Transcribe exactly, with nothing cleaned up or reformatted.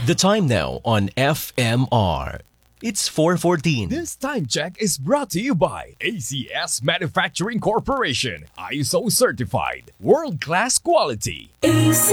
The time now on F M R. It's four fourteen. This time check is brought to you by A C S Manufacturing Corporation, I S O certified, world-class quality. A C